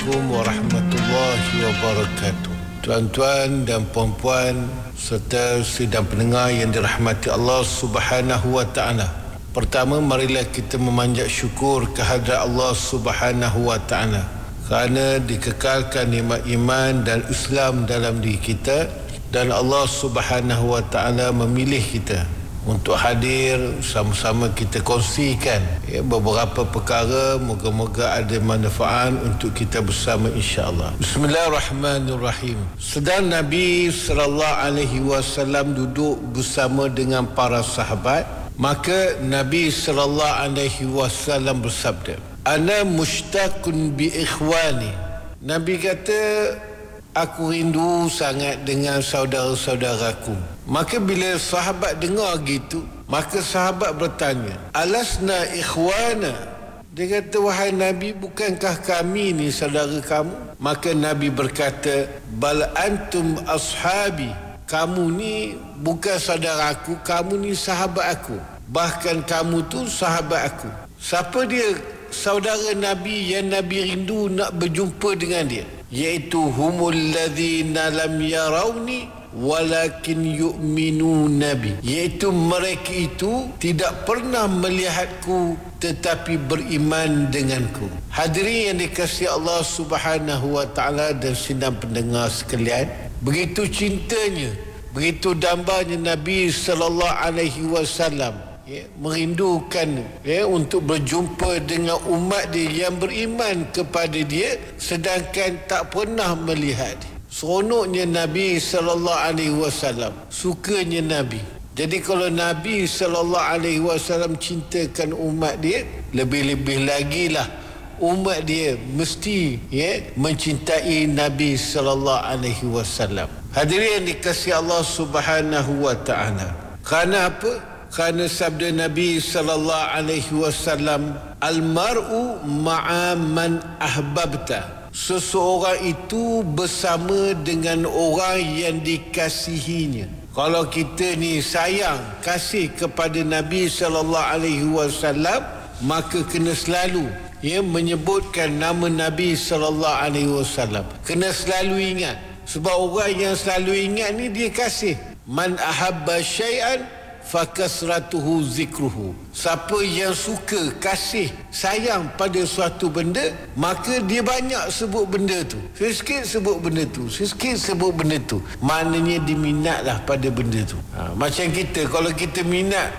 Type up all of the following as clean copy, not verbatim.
Assalamualaikum warahmatullahi wabarakatuh. Tuan-tuan dan puan-puan serta sidang pendengar yang dirahmati Allah Subhanahu wa taala. Pertama, marilah kita memanjat syukur kehadrat Allah Subhanahu wa taala kerana dikekalkan nikmat iman dan Islam dalam diri kita, dan Allah Subhanahu wa taala memilih kita untuk hadir sama-sama kita kongsikan beberapa perkara, moga-moga ada manfaat untuk kita bersama insya-Allah. Bismillahirrahmanirrahim. Sedang Nabi sallallahu alaihi wasallam duduk bersama dengan para sahabat, maka Nabi sallallahu alaihi wasallam bersabda, "Ana mushtaqun bi ikhwani." Nabi kata, aku rindu sangat dengan saudara-saudaraku. Maka bila sahabat dengar gitu, maka sahabat bertanya, "Alasna ikhwana?" Dia kata, "Wahai Nabi, bukankah kami ni saudara kamu?" Maka Nabi berkata, "Bal antum ashabi." Kamu ni bukan saudara aku, kamu ni sahabat aku. Bahkan kamu tu sahabat aku. Siapa dia saudara Nabi yang Nabi rindu nak berjumpa dengan dia? Iaitu humul ladzina lam yarawni walakin yu'minu nabi. Iaitu mereka itu tidak pernah melihatku tetapi beriman denganku. Hadirin yang dikasihi Allah Subhanahu wa taala dan sidang pendengar sekalian, begitu cintanya, begitu dambanya Nabi sallallahu alaihi wasallam merindukan untuk berjumpa dengan umat dia yang beriman kepada dia sedangkan tak pernah melihat dia. Seronoknya Nabi sallallahu alaihi wasallam, sukanya Nabi. Jadi kalau Nabi sallallahu alaihi wasallam cintakan umat dia, lebih-lebih lagi lah umat dia mesti mencintai Nabi sallallahu alaihi wasallam. Hadirin yang dikasihi Allah Subhanahu wa taala. Kerana apa? Kerana sabda Nabi sallallahu alaihi wasallam, "Al-mar'u ma'a man ahbabta." Seseorang itu bersama dengan orang yang dikasihinya. Kalau kita ni sayang, kasih kepada Nabi sallallahu alaihi wasallam, maka kena selalu menyebutkan nama Nabi sallallahu alaihi wasallam. Kena selalu ingat. Sebab orang yang selalu ingat ni dia kasih. Man ahabba syai'an fakasratuhu zikruhu. Siapa yang suka, kasih, sayang pada suatu benda, maka dia banyak sebut benda tu. Sikit sebut benda tu, sikit sebut benda tu. Maknanya diminatlah pada benda tu. Macam kita, kalau kita minat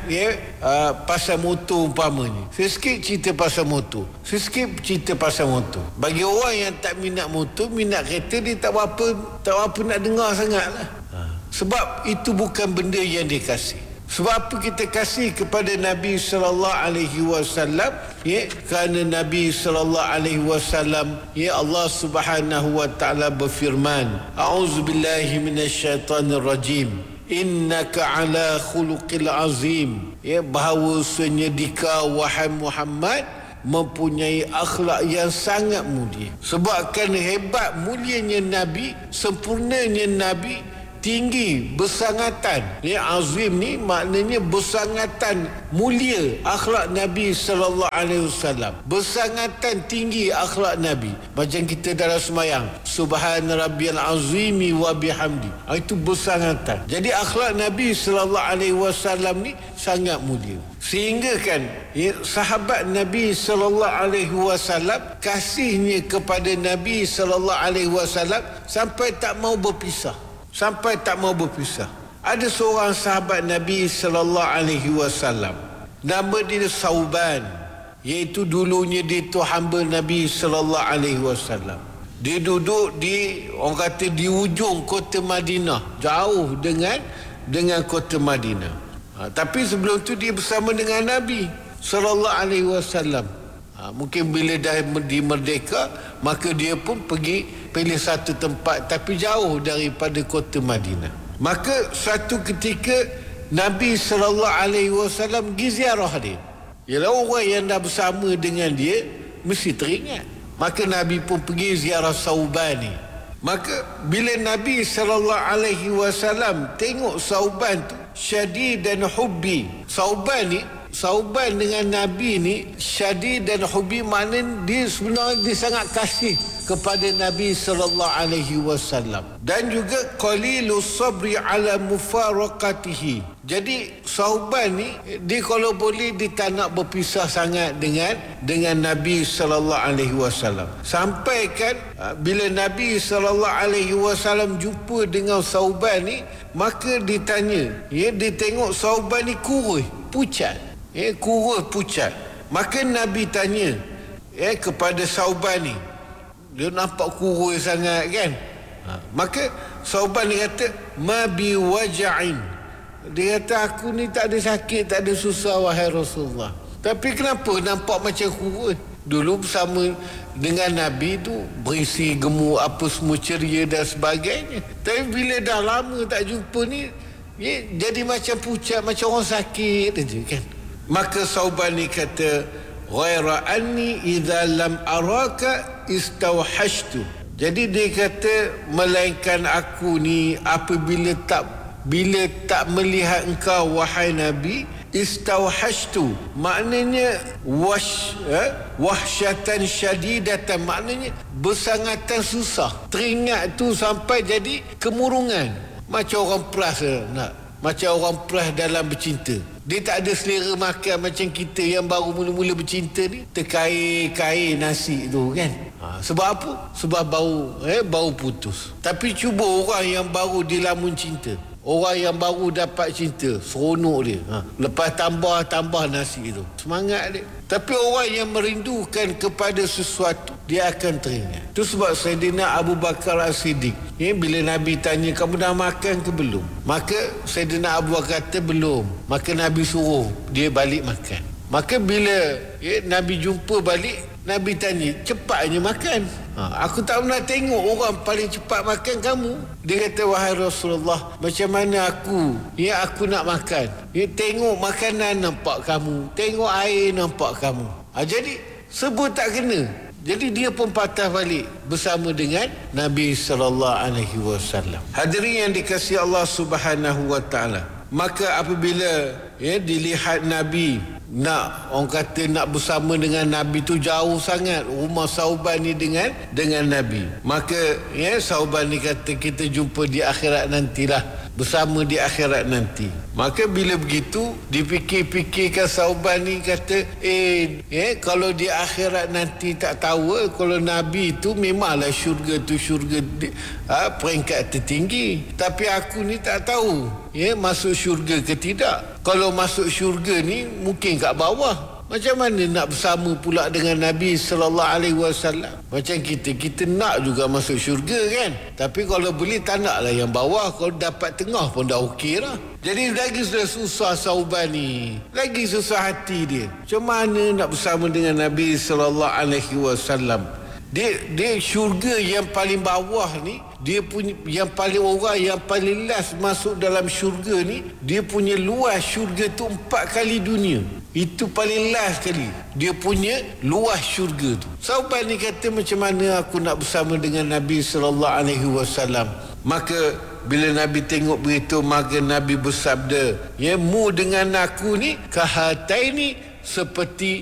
pasal motor umpamanya, sikit cerita pasal motor, sikit cerita pasal motor. Bagi orang yang tak minat motor, minat kereta, dia tak apa nak dengar sangat lah. Sebab itu bukan benda yang dia kasih. Sebab apa kita kasih kepada Nabi sallallahu alaihi wasallam? Kerana Nabi sallallahu alaihi wasallam, Allah Subhanahu wa taala berfirman, "A'udzubillahi minasyaitonir rajim. Innaka ala khuluqil azim." Bahawasanya dikau wahai Muhammad mempunyai akhlak yang sangat mulia. Sebabkan hebat mulianya Nabi, sempurnanya Nabi, tinggi, bersangatan. Azim ni maknanya bersangatan mulia akhlak Nabi sallallahu alaihi wasallam. Bersangatan tinggi akhlak Nabi. Macam kita dalam sembahyang, subhana rabbiyal azimi wa bihamdi. Itu bersangatan. Jadi akhlak Nabi sallallahu alaihi wasallam ni sangat mulia. Sehingga kan sahabat Nabi sallallahu alaihi wasallam kasihnya kepada Nabi sallallahu alaihi wasallam sampai tak mau berpisah. Ada seorang sahabat Nabi sallallahu alaihi wasallam, nama dia Sauban, iaitu dulunya dia tu hamba Nabi sallallahu alaihi wasallam. Dia duduk di, orang kata, di ujung kota Madinah, jauh dengan kota Madinah. Tapi sebelum tu dia bersama dengan Nabi sallallahu alaihi wasallam. Mungkin bila dah dimerdeka, maka dia pun pergi pilih satu tempat tapi jauh daripada kota Madinah. Maka suatu ketika Nabi sallallahu alaihi wasallam pergi ziarah dia. Ialah orang yang dah bersama dengan dia mesti teringat. Maka Nabi pun pergi ziarah Sauban ni. Maka bila Nabi sallallahu alaihi wasallam tengok Sauban tu syadid dan hubbi. Sauban dengan Nabi ni syadid dan hubbi, maknanya dia sebenarnya dia sangat kasih kepada Nabi sallallahu alaihi wasallam, dan juga qalilus sabri ala mufaraqatihi. Jadi Sauban ni dia kalau boleh dia tak nak berpisah sangat dengan Nabi sallallahu alaihi wasallam. Sampai kan bila Nabi sallallahu alaihi wasallam jumpa dengan Sauban ni, maka ditanya, dia tengok Sauban ni kurus, pucat. Kurus pucat. Maka Nabi tanya kepada Sauban ni, dia nampak kurus sangat kan. Maka Sauban ni kata, ma bi waja'in. Dia kata, aku ni tak ada sakit, tak ada susah wahai Rasulullah. Tapi kenapa nampak macam kurus? Dulu bersama dengan Nabi tu berisi gemuk, apa semua ceria dan sebagainya. Tapi bila dah lama tak jumpa ni, jadi macam pucat, macam orang sakit aja kan. Maka Sauban ni kata, ghaira anni idza lam araka istawhashtu. Jadi dia kata, melainkan aku ni apabila tak melihat engkau wahai Nabi, istawhashtu, maknanya wahsyatan syadidatan, maknanya bersangatan susah, teringat tu sampai jadi kemurungan. Macam orang peras macam orang peras dalam bercinta. Dia tak ada selera makan macam kita yang baru mula-mula bercinta ni, terkair-kair nasi tu kan. Sebab apa? Sebab baru putus. Tapi cuba orang yang baru dilamun cinta, orang yang baru dapat cinta, seronok dia. Lepas tambah nasi tu, semangat dia. Tapi orang yang merindukan kepada sesuatu, dia akan teringat. Itu sebab Sayyidina Abu Bakar As-Siddiq, bila Nabi tanya, kamu dah makan ke belum? Maka Sayyidina Abu Bakar kata belum. Maka Nabi suruh dia balik makan. Maka bila Nabi jumpa balik, Nabi tanya, cepatnya makan. Aku tak pernah tengok orang paling cepat makan kamu. Dia kata, wahai Rasulullah, macam mana aku nak makan? Tengok makanan nampak kamu, tengok air nampak kamu. Jadi sebut tak kena. Jadi dia pun patah balik bersama dengan Nabi sallallahu alaihi wasallam. Hadirin yang dikasihi Allah Subhanahu wa taala, maka apabila dilihat Nabi orang kata nak bersama dengan Nabi tu jauh sangat rumah Sauban ni dengan Nabi, maka Sauban ni kata, kita jumpa di akhirat nantilah, bersama di akhirat nanti. Maka bila begitu dipikir-fikirkan Sauban ni kata, kalau di akhirat nanti tak tahu, kalau Nabi tu memanglah syurga tu syurga peringkat tertinggi, tapi aku ni tak tahu masuk syurga ke tidak. Kalau masuk syurga ni mungkin kat bawah. Macam mana nak bersama pula dengan Nabi sallallahu alaihi wasallam? Macam kita nak juga masuk syurga kan. Tapi kalau boleh tak naklah yang bawah, kalau dapat tengah pun dah okey lah. Jadi lagi sudah susah Sauban ni, lagi susah hati dia. Macam mana nak bersama dengan Nabi sallallahu alaihi wasallam? Dia syurga yang paling bawah ni, dia punya yang paling, orang yang paling last masuk dalam syurga ni, dia punya luas syurga tu 4 kali dunia. Itu paling last kali dia punya luas syurga tu. Sauban ni kata, macam mana aku nak bersama dengan Nabi sallallahu alaihi wasallam? Maka bila Nabi tengok begitu, maka Nabi bersabda, mu dengan aku ni kahataini, seperti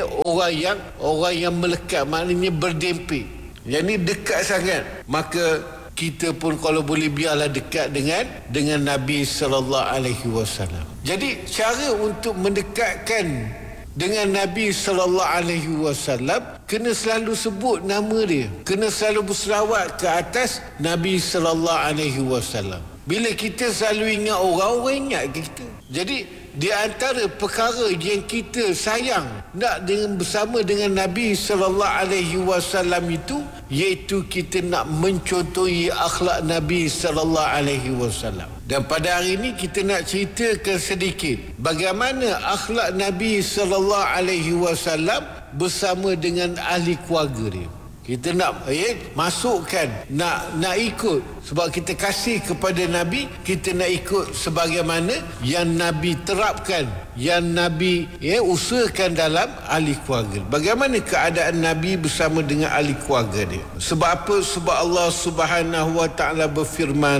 orang yang melekat, maknanya berdempik, yang ni dekat sangat. Maka kita pun kalau boleh biarlah dekat dengan Nabi sallallahu alaihi wasallam. Jadi cara untuk mendekatkan dengan Nabi sallallahu alaihi wasallam, kena selalu sebut nama dia, kena selalu berselawat ke atas Nabi sallallahu alaihi wasallam. Bila kita selalu ingat orang ingat kita. Jadi di antara perkara yang kita sayang nak bersama dengan Nabi sallallahu alaihi wasallam itu, iaitu kita nak mencontohi akhlak Nabi sallallahu alaihi wasallam. Dan pada hari ini kita nak ceritakan sedikit bagaimana akhlak Nabi sallallahu alaihi wasallam bersama dengan ahli keluarga dia. Kita nak masukkan, nak ikut, sebab kita kasih kepada Nabi, kita nak ikut sebagaimana yang Nabi terapkan, yang Nabi usahakan dalam ahli keluarga. Bagaimana keadaan Nabi bersama dengan ahli keluarga dia? Sebab apa? Sebab Allah Subhanahu wa taala berfirman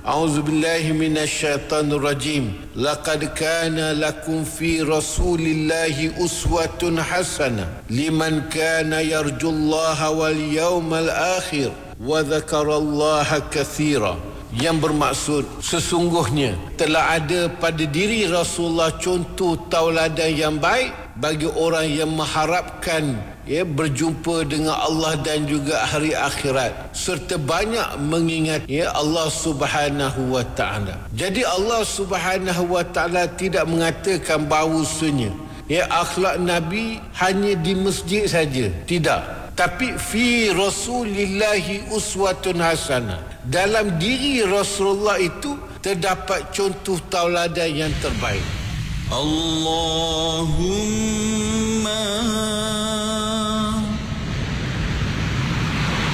A'udzubillahi minasyaitonir rajim. Laqad kana lakum fi Rasulillahi uswatun hasanah liman kana yarjullaha wal yawmal akhir wa dzakarallaha katsira. Yang bermaksud sesungguhnya telah ada pada diri Rasulullah contoh tauladan yang baik bagi orang yang mengharapkan berjumpa dengan Allah dan juga hari akhirat serta banyak mengingat Allah Subhanahu wa taala. Jadi Allah Subhanahu wa taala tidak mengatakan bahawasanya akhlak Nabi hanya di masjid saja, tidak. Tapi fi Rasulillahi uswatun hasanah. Dalam diri Rasulullah itu terdapat contoh tauladan yang terbaik. Allahumma